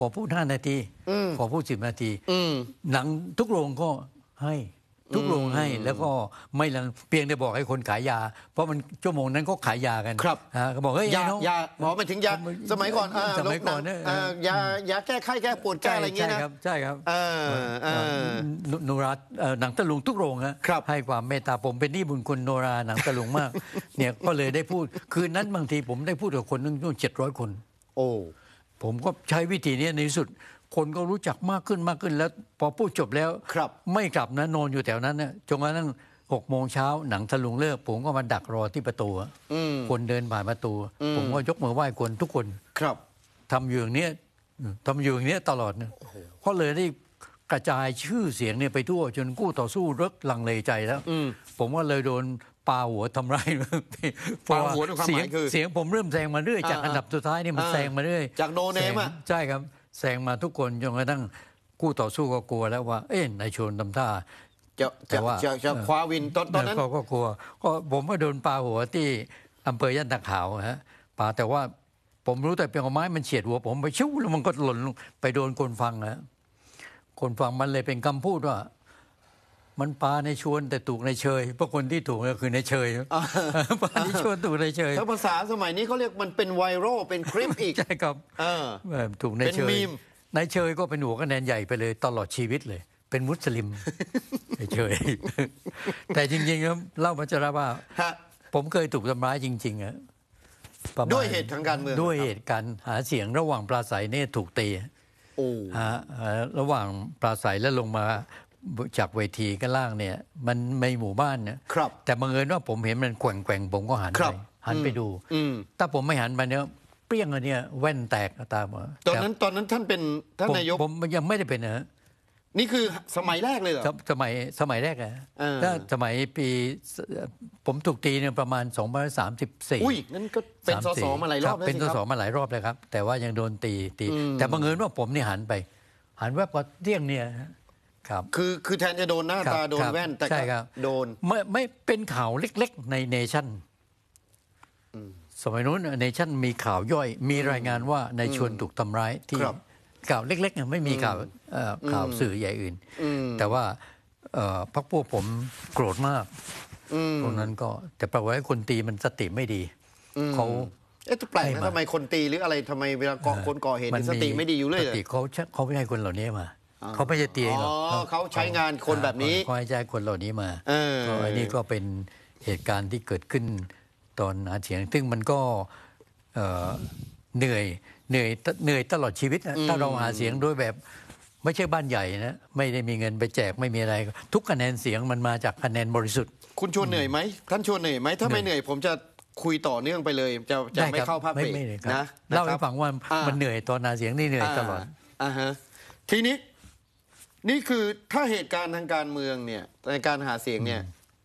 ขอพูด5 นาทีขอพูด10 นาทีหนังทุกโรงก็ให้ทุกโรงให้แล้วก็ไม่ลังเพียงได้บอกให้คนขายยาเพราะมันชั่วโมงนั้นก็ขายยากันครับก็บอกเฮ้ยยาหมอมาถึงยาสมัยก่อนยาแก้ไข้แก้ปวดแก้อะไรเงี้ยนะใช่ครับโนราหนังตะลุงทุกโรงให้ความเมตตาผมเป็นหนี้บุญคุณโนราหนังตะลุงมากเนี่ยก็เลยได้พูดคืนนั้นบางทีผมได้พูดกับคนนึง700 คนโอ้ผมก็ใช้วิธีนี้ในที่สุดคนก็รู้จักมากขึ้นแล้วพอพูดจบแล้วไม่กลับนะนอนอยู่แถวนั้นนะจนกระทั่ง6 โมงเช้าหนังตะลุงเลิกผมก็มาดักรอที่ประตูคนเดินผ่านประตูผมก็ยกมือไหว้คนทุกคนครับทำอยู่อย่างนี้ตลอดนะเพราะเลยได้กระจายชื่อเสียงเนี่ยไปทั่วจนกู้ต่อสู้เลิกลังเลใจแล้วผมก็เลยโดนปาหัวทำร้ายเพราะเสียงผมเริ่มแซงมาเรื่อยจากอันดับสุดท้ายนี่มันแซงมาเรื่อยจากโนเนมอ่ะใช่ครับแซงมาทุกคนจนกระทั่งกู้ต่อสู้ก็กลัวแล้วว่านายชนทำท่าจะคว้าวินตอนนั้นก็กลัวก็ผมก็โดนปาหัวที่อำเภอย่านตะขาวปาแต่ว่าผมรู้แต่เพียงไม้มันเฉียดหัวผมไปชิวแล้วมันก็หล่นลงไปโดนคนฟังคนฟังมันเลยเป็นคำพูดว่ามันปาในชวนแต่ถูกในเชยเพราะคนที่ถูกก็คือในเชยปาในชวนถูกในเชยถ้าภาษาสมัยนี้เขาเรียกมันเป็นไวรัลเป็นคลิปอีกใช่ครับถูกในเชยในเชยก็เป็นหัวคะแนนใหญ่ไปเลยตลอดชีวิตเลยเป็นมุสลิมเฉยแต่จริงๆแล้วเล่ามาจะรับว่าผมเคยถูกทำร้ายจริงๆด้วยเหตุทางการเมืองด้วยเหตุการหาเสียงระหว่างปราศัยเนี่ยถูกตีระหว่างปราศัยแล้วลงมาจากเวทีกันล่างเนี่ยมันไม่หมู่บ้านเนี่ยแต่บังเอิญว่าผมเห็นมันแกว่งผมก็หันไปดูถ้าผมไม่หันไปเนี่ยเปรี้ยงอันเนี่ยแว่นแตกตามมาตอนนั้นท่านเป็นท่านนายกผมยังไม่ได้เป็นนะนี่คือสมัยแรกเลยเหรอสมัยแรกถ้าสมัยปีผมถูกตีเนี่ยประมาณ2534 อุ้ยนั่นก็เป็นสสมาหลายรอบแล้วเป็นสสมาหลายรอบเลยครับแต่ว่ายังโดนตีแต่บังเอิญว่าผมนี่หันแวบก็เที่ยงเนี่ยครับคือแทนจะโดนหน้าตาโดนแว่นแต่โดนไม่เป็นข่าวเล็กๆในเนชั่นสมัยนู้นเนชั่นมีข่าวย่อยมีรายงานว่าในชวนถูกทำร้ายที่ข่าวเล็กๆไม่มีข่าวสื่อใหญ่อื่นแต่ว่าพรรคพวกผมโกรธมากตรงนั้นก็แต่ปรากฏว่าคนตีมันสติไม่ดีเขาแปลกนะทำไมคนตีหรืออะไรทำไมเวลาคนก่อเหตุสติไม่ดีอยู่เลยเขาไม่ให้คนเหล่านี้มาเขาไม่จะตีหรอกเขาใช้งานคนแบบนี้เขาให้ใจคนเหล่านี้มาอันนี้ก็เป็นเหตุการณ์ที่เกิดขึ้นตอนหาเสียงซึ่งมันก็เหนื่อยตลอดชีวิตนะถ้าเราหาเสียงโดยแบบไม่ใช่บ้านใหญ่นะไม่ได้มีเงินไปแจกไม่มีอะไรทุกคะแนนเสียงมันมาจากคะแนนบริสุทธิ์คุณชวนเหนื่อยไหมท่านชวนเหนื่อยไหมถ้าไม่เหนื่อยผมจะคุยต่อเนื่องไปเลยจะไม่เข้าภาพเบรกนะเล่าให้ฟังว่ามันเหนื่อยตอนหาเสียงนี่เหนื่อยตลอดทีนี้นี่คือถ้าเหตุการณ์ทางการเมืองเนี่ยในการหาเสียงเนี่ย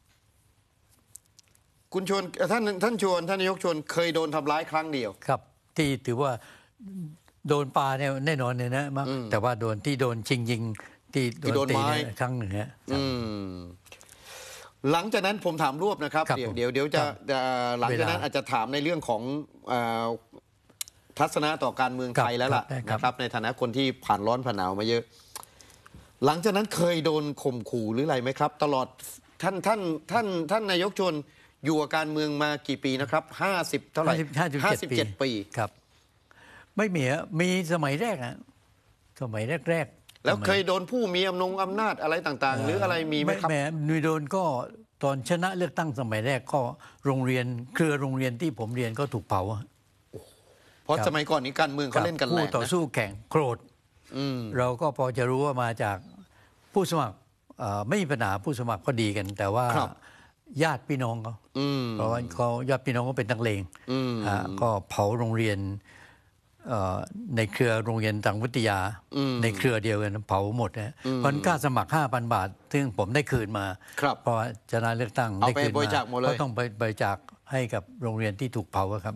คุณชวนท่านชวนท่านนายกชวนเคยโดนทำร้ายครั้งเดียวครับที่ถือว่าโดนปาเนี่ยแน่นอนเลยนะมั้งแต่ว่าโดนชิงยิงที่โดนตีครั้งหนึ่งหลังจากนั้นผมถามรวบนะครับเดี๋ยวจะหลังจากนั้นอาจจะถามในเรื่องของทัศนะต่อการเมืองไทยแล้วล่ะนะครับในฐานะคนที่ผ่านร้อนผ่านหนาวมาเยอะหลังจากนั้นเคยโดนข่มขู่หรืออะไรไหมครับตลอดท่านนายกชวนอยู่กับการเมืองมากี่ปีนะครับ50เท่าไหร่57 ปีครับไม่มีสมัยแรกสมัยแรกแล้วเคยโดนผู้มีอำนาจอะไรต่างๆหรืออะไรมีไหมครับมีโดนก็ตอนชนะเลือกตั้งสมัยแรกก็โรงเรียนเครือโรงเรียนที่ผมเรียนก็ถูกเผาเพราะสมัยก่อนนี้การเมืองเขาเล่นกันแรงคู่ต่อสู้แข่งโกรธเราก็พอจะรู้ว่ามาจากผู้สมัครไม่มีปัญหาผู้สมัครก็ดีกัน แต่ว่าญาติพี่น้องเขาเพราะว่าเขาญาติพี่น้องก็เป็นนักเลงก็เผาโรงเรียนในเครือโรงเรียนทางวิทยาในเครือเดียวกันเผาหมดนะเพราะค่าสมัคร 5,000 บาทซึ่งผมได้คืนมาเพราะชนะเลือกตั้งได้คืนมาก็ต้องไปบริจาคให้กับโรงเรียนที่ถูกเผาครับ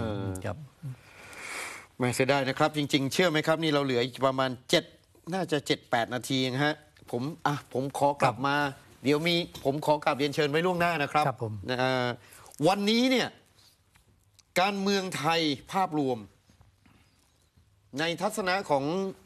ไม่เสียดายนะครับจริงๆเชื่อไหมครับนี่เราเหลืออีกประมาณน่าจะ 7-8 นาทีฮะผมขอกลับมาเดี๋ยวผมขอกลับเรียนเชิญไว้ล่วงหน้านะครับวันนี้เนี่ยการเมืองไทยภาพรวมในทัศนะของ